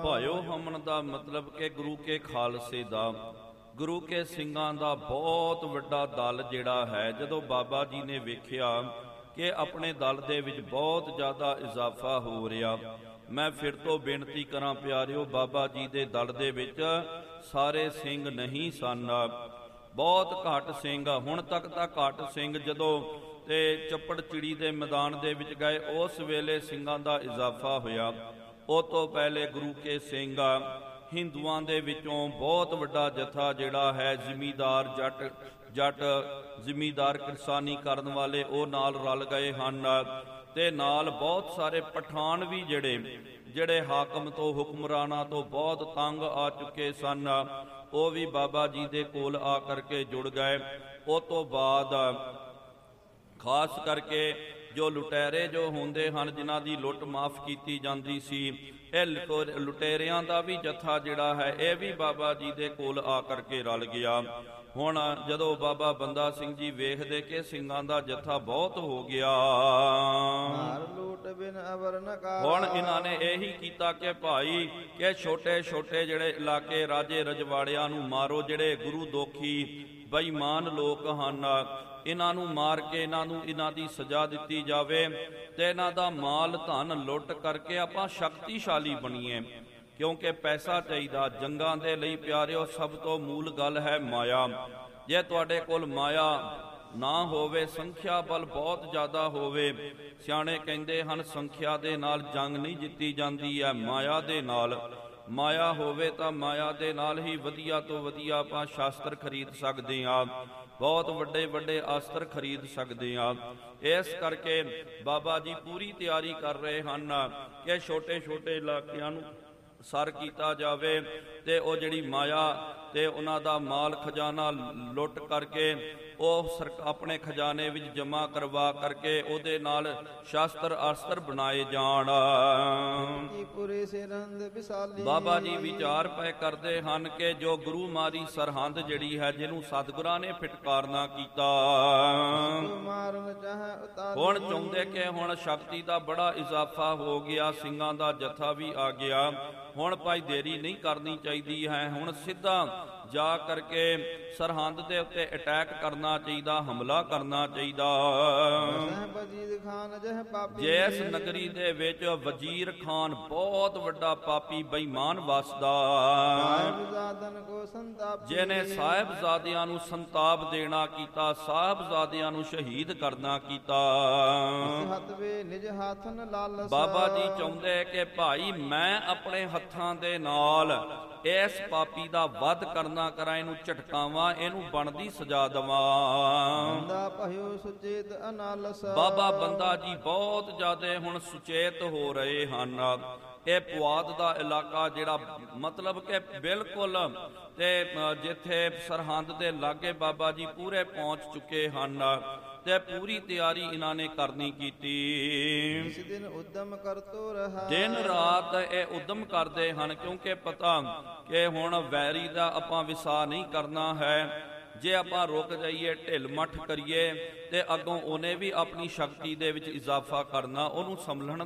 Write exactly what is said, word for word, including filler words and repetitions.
ਭਾਇਓ ਹਮਨ ਦਾ ਮਤਲਬ ਕਿ ਗੁਰੂ ਕੇ ਖਾਲਸੇ ਦਾ, ਗੁਰੂ ਕੇ ਸਿੰਘਾਂ ਦਾ ਬਹੁਤ ਵੱਡਾ ਦਲ ਜਿਹੜਾ ਹੈ, ਜਦੋਂ ਬਾਬਾ ਜੀ ਨੇ ਵੇਖਿਆ ਕਿ ਆਪਣੇ ਦਲ ਦੇ ਵਿੱਚ ਬਹੁਤ ਜ਼ਿਆਦਾ ਇਜ਼ਾਫਾ ਹੋ ਰਿਹਾ, ਮੈਂ ਫਿਰ ਤੋਂ ਬੇਨਤੀ ਕਰਾਂ ਪਿਆਰਿਓ, ਬਾਬਾ ਜੀ ਦੇ ਦਲ ਦੇ ਵਿੱਚ ਸਾਰੇ ਸਿੰਘ ਨਹੀਂ ਸਨ, ਬਹੁਤ ਘੱਟ ਸਿੰਘ। ਹੁਣ ਤੱਕ ਤਾਂ ਘੱਟ ਸਿੰਘ ਜਦੋਂ ਤੇ ਚੱਪੜ ਚਿੜੀ ਦੇ ਮੈਦਾਨ ਦੇ ਵਿੱਚ ਗਏ, ਉਸ ਵੇਲੇ ਸਿੰਘਾਂ ਦਾ ਇਜ਼ਾਫਾ ਹੋਇਆ। ਉਹ ਤੋਂ ਪਹਿਲੇ ਗੁਰੂ ਕੇ ਸਿੰਘ ਹਿੰਦੂਆਂ ਦੇ ਵਿੱਚੋਂ ਬਹੁਤ ਵੱਡਾ ਜਥਾ ਜਿਹੜਾ ਹੈ, ਜ਼ਿਮੀਦਾਰ ਜੱਟ ਜੱਟ ਜ਼ਿਮੀਦਾਰ ਕਿਰਸਾਨੀ ਕਰਨ ਵਾਲੇ, ਉਹ ਨਾਲ ਰਲ ਗਏ ਹਨ। ਤੇ ਨਾਲ ਬਹੁਤ ਸਾਰੇ ਪਠਾਨ ਵੀ ਜਿਹੜੇ ਜਿਹੜੇ ਹਾਕਮ ਤੋਂ ਹੁਕਮਰਾਨਾਂ ਤੋਂ ਬਹੁਤ ਤੰਗ ਆ ਚੁੱਕੇ ਸਨ, ਉਹ ਵੀ ਬਾਬਾ ਜੀ ਦੇ ਕੋਲ ਆ ਕਰਕੇ ਜੁੜ ਗਏ। ਉਹ ਤੋਂ ਬਾਅਦ ਖਾਸ ਕਰਕੇ ਜੋ ਲੁਟੇਰੇ ਜੋ ਹੁੰਦੇ ਹਨ, ਜਿਨ੍ਹਾਂ ਦੀ ਲੁੱਟ ਮਾਫ ਕੀਤੀ ਜਾਂਦੀ ਸੀ, ਇਹ ਲੁਟੇਰਿਆਂ ਦਾ ਵੀ ਜਥਾ ਜਿਹੜਾ ਹੈ, ਇਹ ਵੀ ਬਾਬਾ ਜੀ ਦੇ ਕੋਲ ਆ ਕਰਕੇ ਰਲ ਗਿਆ। ਹੁਣ ਜਦੋਂ ਬਾਬਾ ਬੰਦਾ ਸਿੰਘ ਜੀ ਵੇਖਦੇ ਕਿ ਸਿੰਘਾਂ ਦਾ ਜਥਾ ਬਹੁਤ ਹੋ ਗਿਆ, ਹੁਣ ਇਹਨਾਂ ਨੇ ਇਹੀ ਕੀਤਾ ਕਿ ਭਾਈ ਕਿ ਛੋਟੇ ਛੋਟੇ ਜਿਹੜੇ ਇਲਾਕੇ ਰਾਜੇ ਰਜਵਾੜਿਆਂ ਨੂੰ ਮਾਰੋ, ਜਿਹੜੇ ਗੁਰੂ ਦੋਖੀ ਬੇਈਮਾਨ ਲੋਕ ਹਨ, ਇਹਨਾਂ ਨੂੰ ਮਾਰ ਕੇ ਇਹਨਾਂ ਨੂੰ ਇਹਨਾਂ ਦੀ ਸਜ਼ਾ ਦਿੱਤੀ ਜਾਵੇ ਤੇ ਇਹਨਾਂ ਦਾ ਮਾਲ ਧਨ ਲੁੱਟ ਕਰਕੇ ਆਪਾਂ ਸ਼ਕਤੀਸ਼ਾਲੀ ਬਣੀਏ, ਕਿਉਂਕਿ ਪੈਸਾ ਚਾਹੀਦਾ ਜੰਗਾਂ ਦੇ ਲਈ। ਪਿਆਰਿਓ, ਸਭ ਤੋਂ ਮੂਲ ਗੱਲ ਹੈ ਮਾਇਆ। ਜੇ ਤੁਹਾਡੇ ਕੋਲ ਮਾਇਆ ਨਾ ਹੋਵੇ, ਸੰਖਿਆ ਬਲ ਬਹੁਤ ਜ਼ਿਆਦਾ ਹੋਵੇ, ਸਿਆਣੇ ਕਹਿੰਦੇ ਹਨ ਸੰਖਿਆ ਦੇ ਨਾਲ ਜੰਗ ਨਹੀਂ ਜਿੱਤੀ ਜਾਂਦੀ ਹੈ, ਮਾਇਆ ਦੇ ਨਾਲ। ਮਾਇਆ ਹੋਵੇ ਤਾਂ ਮਾਇਆ ਦੇ ਨਾਲ ਹੀ ਵਧੀਆ ਤੋਂ ਵਧੀਆ ਆਪਾਂ ਸ਼ਾਸਤਰ ਖਰੀਦ ਸਕਦੇ ਹਾਂ, ਬਹੁਤ ਵੱਡੇ ਵੱਡੇ ਅਸਤਰ ਖਰੀਦ ਸਕਦੇ ਹਾਂ। ਇਸ ਕਰਕੇ ਬਾਬਾ ਜੀ ਪੂਰੀ ਤਿਆਰੀ ਕਰ ਰਹੇ ਹਨ ਕਿ ਛੋਟੇ ਛੋਟੇ ਇਲਾਕਿਆਂ ਨੂੰ ਸਰ ਕੀਤਾ ਜਾਵੇ ਤੇ ਉਹ ਜਿਹੜੀ ਮਾਇਆ ਤੇ ਉਹਨਾਂ ਦਾ ਮਾਲ ਖਜ਼ਾਨਾ ਲੁੱਟ ਕਰਕੇ ਉਹ ਸਰ ਆਪਣੇ ਖਜ਼ਾਨੇ ਵਿੱਚ ਜਮ੍ਹਾਂ ਕਰਵਾ ਕਰਕੇ ਉਹਦੇ ਨਾਲ ਸ਼ਾਸਤਰ ਅਸਤਰ ਬਣਾਏ ਜਾਣ। ਬਾਬਾ ਜੀ ਵਿਚਾਰ ਪਏ ਕਰਦੇ ਹਨ ਕਿ ਜੋ ਗੁਰੂ ਮਾਰੀ ਸਰਹੰਦ ਜਿਹੜੀ ਹੈ, ਜਿਹਨੂੰ ਸਤਿਗੁਰਾਂ ਨੇ ਫਿਟਕਾਰਨਾ ਕੀਤਾ, ਹੁਣ ਚਾਹੁੰਦੇ ਕਿ ਹੁਣ ਸ਼ਕਤੀ ਦਾ ਬੜਾ ਇਜ਼ਾਫਾ ਹੋ ਗਿਆ, ਸਿੰਘਾਂ ਦਾ ਜਥਾ ਵੀ ਆ ਗਿਆ, ਹੁਣ ਭਾਈ ਦੇਰੀ ਨਹੀਂ ਕਰਨੀ ਚਾਹੀਦੀ ਹੈ, ਹੁਣ ਸਿੱਧਾ ਜਾ ਕਰਕੇ ਸਰਹੰਦ ਦੇ ਉੱਤੇ ਅਟੈਕ ਕਰਨਾ ਚਾਹੀਦਾ, ਹਮਲਾ ਕਰਨਾ ਚਾਹੀਦਾ। ਜਿਸ ਨਗਰੀ ਦੇ ਵਿੱਚ ਵਜ਼ੀਰ ਖਾਨ ਬਹੁਤ ਵੱਡਾ ਪਾਪੀ ਬੇਈਮਾਨ ਵਸਦਾ, ਜਿਹਨੇ ਸਾਹਿਬਜ਼ਾਦਿਆਂ ਨੂੰ ਸੰਤਾਪ ਦੇਣਾ ਕੀਤਾ, ਸਾਹਿਬਜ਼ਾਦਿਆਂ ਨੂੰ ਸ਼ਹੀਦ ਕਰਨਾ ਕੀਤਾ, ਬਾਬਾ ਜੀ ਚਾਹੁੰਦੇ ਕਿ ਭਾਈ ਮੈਂ ਆਪਣੇ ਹੱਥਾਂ ਦੇ ਨਾਲ ਇਸ ਪਾਪੀ ਦਾ ਵੱਧ ਕਰਨਾ ਕਰਾਂ, ਇਹਨੂੰ ਝਟਕਾਵਾਂ, ਇਹਨੂੰ ਬਣਦੀ ਸਜ਼ਾ ਦੇਵਾਂ। ਬਾਬਾ ਬੰਦਾ ਜੀ ਬਹੁਤ ਜ਼ਿਆਦਾ ਹੁਣ ਸੁਚੇਤ ਹੋ ਰਹੇ ਹਨ। ਇਹ ਪੁਆਧ ਦਾ ਇਲਾਕਾ ਜਿਹੜਾ ਮਤਲਬ ਕਿ ਬਿਲਕੁਲ ਤੇ ਜਿੱਥੇ ਸਰਹੰਦ ਦੇ ਲਾਗੇ ਬਾਬਾ ਜੀ ਪੂਰੇ ਪਹੁੰਚ ਚੁੱਕੇ ਹਨ ਤੇ ਪੂਰੀ ਤਿਆਰੀ ਇਹਨਾਂ ਨੇ ਕਰਨੀ ਕੀਤੀ। ਦਿਨ ਉਦਮ ਕਰਤੋ ਰਹਾ, ਦਿਨ ਰਾਤ ਇਹ ਉਦਮ ਕਰਦੇ ਹਨ, ਕਿਉਂਕਿ ਪਤਾ ਕਿ ਹੁਣ ਵੈਰੀ ਦਾ ਆਪਾਂ ਵਿਸਾ ਨਹੀਂ ਕਰਨਾ ਹੈ। ਜੇ ਆਪਾਂ ਰੁਕ ਜਾਈਏ, ਢਿੱਲ ਮੱਠ ਕਰੀਏ ਤੇ ਅੱਗੋਂ ਉਹਨੇ ਵੀ ਆਪਣੀ ਸ਼ਕਤੀ ਦੇ ਵਿੱਚ ਇਜ਼ਾਫਾ ਕਰਨਾ, ਉਹਨੂੰ ਸੰਭਲਣ